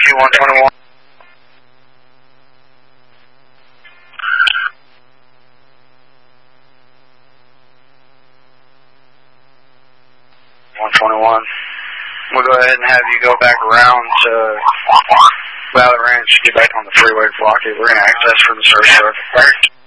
121. We'll go ahead and have you go back around to Valley Ranch, get back on the freeway to block it. We're going to access from the surf.